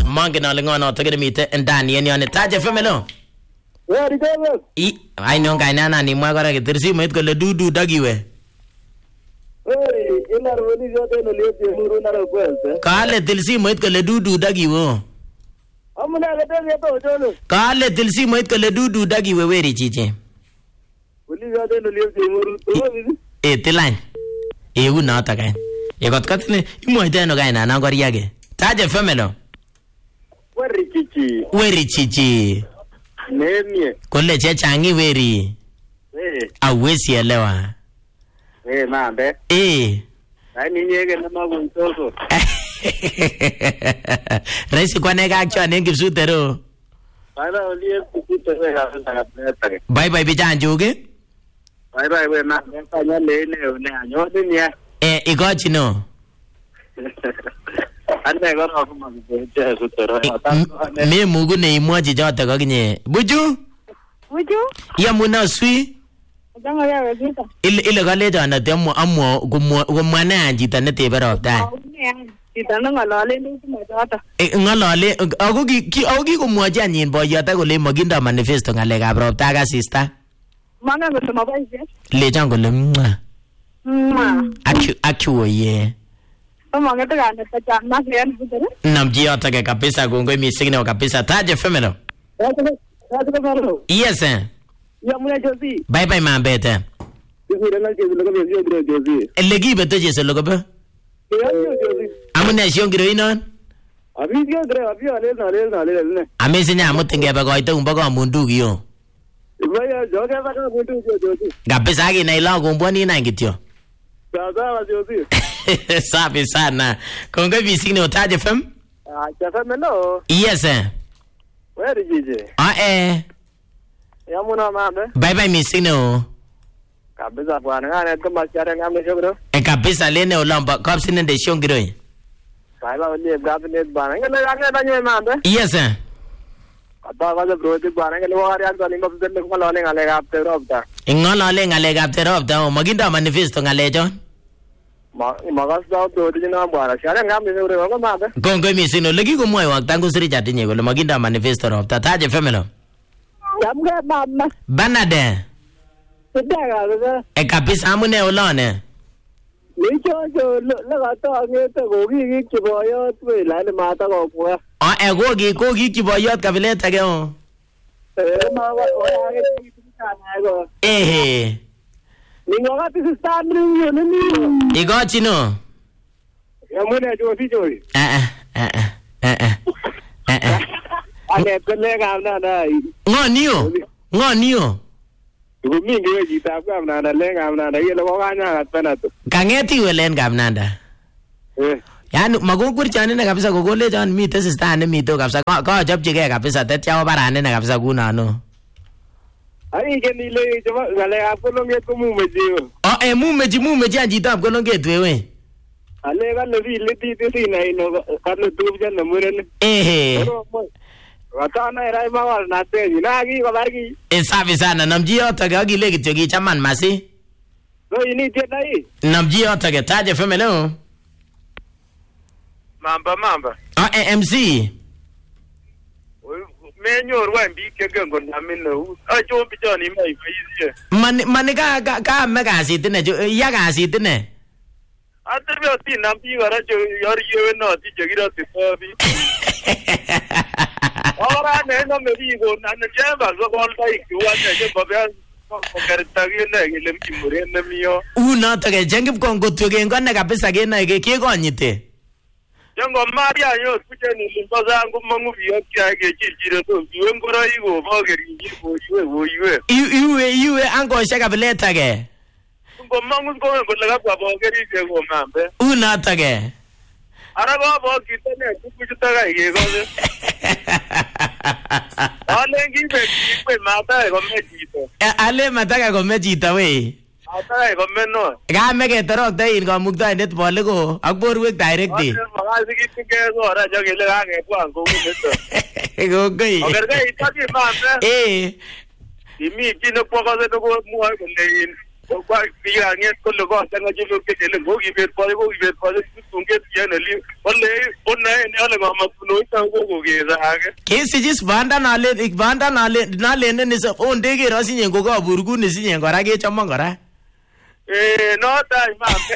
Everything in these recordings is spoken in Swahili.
mangen ale ngono to mite ndani en yon Taach FM lo. Weri gogo. Ai non kainana ni mwa kora ketir simoit kole dudu dagiwe. Ina roni jote no liye muru na kwelse. Kale til simoit kole dudu dagiwe. Amuna gete to jolo. Kale til simoit kole dudu dagiwe weri chiche. Uli jote no liye muru to. Tilany. U noto kain. Yekot katne imoite no kainana koriage. Taach FM lo. Weri chichi. Nemie. Kole chechangi weri. Awezi elewa. Mambe. Ai nyege na maguntoso. Raisi kwa nega action en Kipsutero. Bye olie Kipsutero ya na. Bye bijanjuge. Bye we na kanya lene ne anyo dunia. Igochi no. Ande go no kuma je Kipsutero. Me mugu ne imwaji jote kokinye. Buju? Ya muna sui. Jango ya wezita. Ile kale jana temo ammo kumwane anjita ne tebe ropta. Chito ngolole ndu motota. Ngolole ago kumwaji anyin boyota kole maginda manifesto ngalekab ropta ka sister. Manga ngotoma boyse. Lejan kole mwa. Akiwo ye. Manga tukana tacha makian butere. Namji yota ke kabisa gongoi mising ne kabisa Taach FM lo. Yes sir. Ya muna Josie. Bye mambete. Legi beto Jesu logo be. Amune shiongiro inon. Amesi nya mutenge ba goito umba ko mundu giyo. Kabisa aki na ila kumbwani na ngitio. Sawa Josie. Safi sana. Kongoi mising ne Taach FM? FM no. Yes sir. Where jije? Ya muna mambe. Bye mising ne. Kabisa bwana ngane kama chara ngamne shogro. Kabisa lene olamba kapsine de shongiro. Bye olie gabne bwana ngale akne danyo mambe. Yes sir. Ata ga bro ti bwana ngale wari an tani ngop den ko lole ngale gapte robta. Ngolole ngale gapte robta o maginda manifesto ngale jon. Magas daw to di na bwana chara ngamne shogro ko mambe. Kongo mising no legi ko moy wak tangu siri jatinye ko maginda manifesto robta Taach FM lo. Jamga mama. Banade. Sidaga baba. Kabisa amune olone. Licho la to ngete go gi kiboyot we la le mata go kwa. Go gi kiboyot kabileta ke o. Ma wa ga ti kana go. Ningo ga ti standru yo ni. Igochi no. Ya mune jo fi joi. Ale kolega na. Ngonio. Mingi weji ta kwa mnanda lenga mnanda yele ko ganya gatana to. Kangeti welen gamnanda. Yani magokur chane na kabisa gogole jan mi te sister ne mi to kabisa ka jabjige kabisa te chawa barane na kabisa kuna no. Ai ke ni le jwa gale apolo nge ko mu meji. Mu meji anji tam ko longe twewe. Ale ga le vi le ti ti na ino ka le tu jan na muren. Watana era mawal na te na gi ko bargi. Safi sana namji yota ga gi legi to gi chaman masi. No ini te dai. Namji yota ga Taach FM lo. Mamba. MC. Menyor wa mbi ke gango na mino. Ajo bi jani mai fayiye. Man ka mega sitne jo ya ga sitne. Atar bi oti nambi wara jo yor yewe no ti jogira ti tobi. Ora ne no me digo na jamba zo gol dai ki wa ne ko ba ko kartagi ne ile mi mure ne mio. Una to ke jengip kongo to ke ngone kabisa ke na ke konyite. Jango Maria yo kuje ni limba zangu mangu biyo kya ke chijire to biwe ngora igo ba ke ringi ko iwe. Iwe ango shaka bileta ke. Ngo mangu ko laga kwa ba ke ri ke go mambe. Una to ke. Ara ba kitane kuju ta ga ye go. Alengi be mata ko mejito. Ale mata ka ko mejito we. Ata ko menno. Ga mege torok dai ko mukta net bole ko akborwek direct di. Magasi ki ke go ara jagele ga ke ko ango meto. Go gai. Agar ga itati mambe. Imi kino po ko ko mo ko lein. kwa biyanget kole ko tanga jilo ketele gogi bet pale tunget yanali olle onna ne ale mama kuno tango geza age kesijis banda nale ne se ondege rasinye ngo ka burgu ne sinye ngora ke chama ngora no tai mambe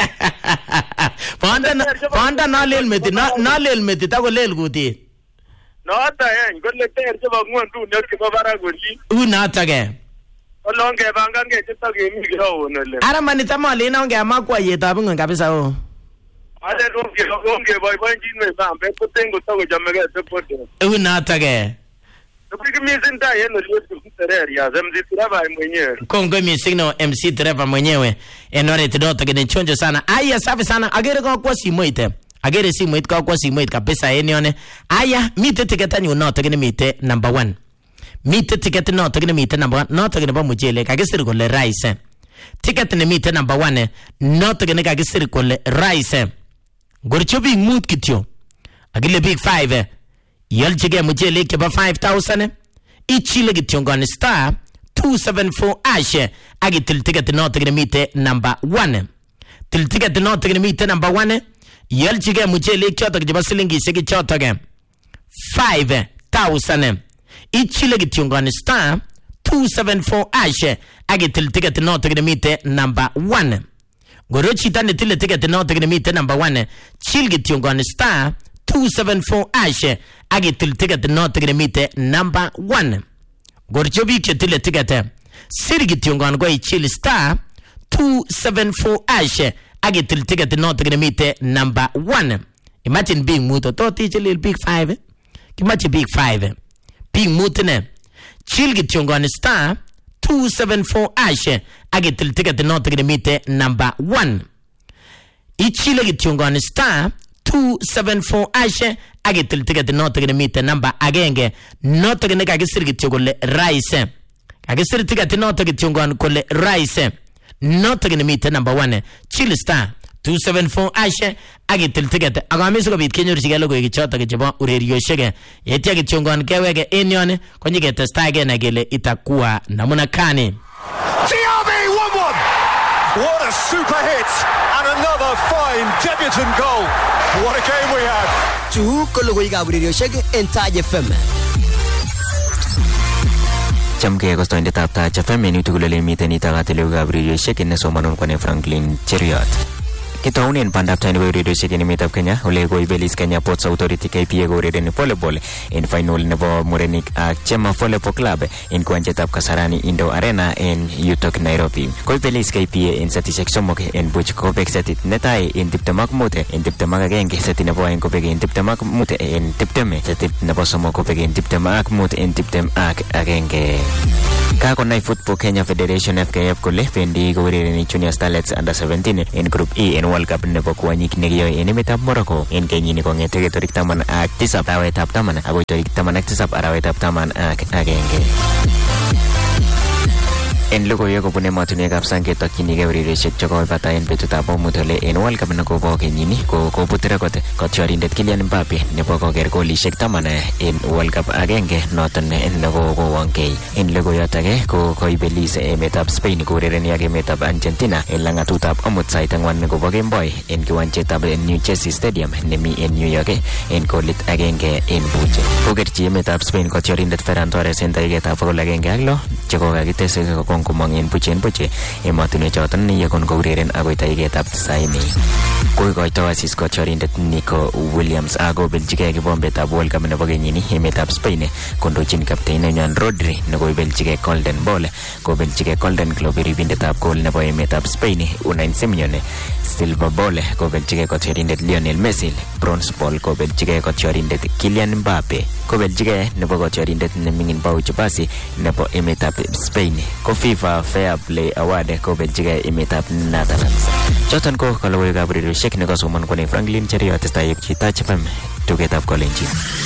banda nale meti ta ko lel guti no tai golle ter je bagwan du ne ke babara goli una tage olonge banga ngechita gemi giro nole ara manita mali na onge amakwa yeta bunga kabisa o ale onge boy njinwe mambe ko tengo tago jamega sepote una tage Ukikimizinda yeno liyo tereria zemzi tirava mwenyewe. Kongo misigno MC Trevor mwenyewe enore tidoto kene chonjo sana. Aya safi sana agere kwa simoite. Agere simoite kwa simoite kabisa enione. Aya mite tiketa nyu noto kene mite number 1. Mite tiketa noto kene mite number 1. Noto kene ba mujele kagisiri kole rice. Tiketa ne mite number 1 noto kene kagisiri kole rice. Gorcho big mood kityo. Agile big 5 Yalchige mujele keba 5,000 ichile gityongani star 274 ashe agi tiltiget notigni mite number 1 tiltiget notigni mite number 1 yalchige mujele chotok jeba silingi segi chotok 5,000 ichile gityongani star 274 ashe agi tiltiget notigni mite number 1 gorochi tane tiltiget notigni mite number 1 chil gityongani star 274 ashe agi til ticket notigni mite number 1 gorchobi ke til ticket sirgi tiongan go ichil star 274 ashe agi til ticket notigni mite number 1 imagine being muto to tichil big 5 kimachi big 5 big mutne chilgi tiongan star 274 ashe agi til ticket notigni mite number 1 ichile gitiongan star 274 ashe agi til ticket notigni mite number agenge notigni kagisir gityogolle rice kagisir ticket notigni tyongon kolle rice notigni mite number 1 chill star 274 ashe agi til ticket agami suko bit kenyor sigalo go gichota gichebo urerio shege yetia gityongon kewege enione konyige testage na gele itakuwa namuna kani TRB 1-1. What a super hit and another fine debutant goal. What a game we had. Chu kologoiga urerio shege en Taj FM. Chamke kostoindetab Taj FM en yutugulele miten itakatileuga urerio shege ne somanon kone Franklin Cheriot. Kitaunen pandap tani bo radio shege ni metab Kenya ole go ibelis Kenya Ports Authority KPA go reden volleyball in final nebo Murenik ak Chema Volleyball Club in kwanjetab Kasarani Indo Arena en Yutok Nairobi. Go ibelis KPA in satisek somok en buch Kobek setit netai in tiptemak mute en tiptemak agenge setit nebo en Kobek en tiptemak mute en tipteme setit nebo somok Kobek en tiptemak mute en tiptemak agenge. Kakonai Football Kenya Federation FKF kole pendi go reden Junior Starlets under 17 in Group E en World Cup nebo kwanyik nekiyoe en emetab Morocco en kenyini kong'ete tarik 17 arawetab 10 agoi tarik 17 arawetab 11. En logoiwek kobun emotinwekab sang ketokchinigei ureriosiek chekoibata en betutab omut ole en World Cup nekobo kenyini kobut rekod kotiorindet Kylian Mbappe nebo koker golisiek 10 en World Cup agenge noton nekokowongei. En logoiyot age ko koibelis emetab Spain kourereni ak emetab Argentina en lang'atutab omut sait 4 nekobo kemboi en kiwanjetab New Jersey Stadium nemi en New York en golit agenge en buch. Kokerchi emetab Spain kotiorindet Ferran Torres en taiketab 106 chekokakites komong en buche emotinwek choton yekon koureren agoi taiketab 90. Koikoito asis kotiorindet Nico Williams akobeljigei kibombetab World Cup nebo kenyini emetab Spain kondochin kapteinenywan Rodri nekoibeljigei Golden Ball kobeljigei Golden Globe ribindetab goal nebo emetab Spain Unai Simon, Silver Ball kobeljigei kotiorindet Lionel Messi, Bronze Ball kobeljigei kotiorindet Kylian Mbappe, kobeljigei nebo kotiorindet nemingin Paucho Bassi nebo emetab Spain. FIFA Fair Play Award kobeljigei emetab Netherlands. Choton ko kalogoiwekab ureriosiek nekasomon kone Franklin Cheriot testai Taj FM tugetab Kolenjin.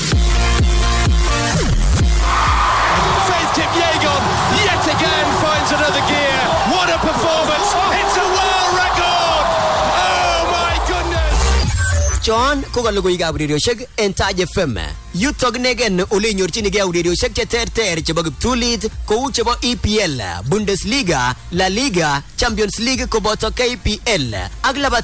Faith Kipyegon yet again finds another gear. What a performance. It's a world record. Oh my goodness. Chon ko logoiwekab urerioshek en Taj FM. Yutok negen ole nyorchinigei urerioshek che terter chebo kiptulit kou chebo EPL, Bundesliga, La Liga, Champions League koboto KPL ak labat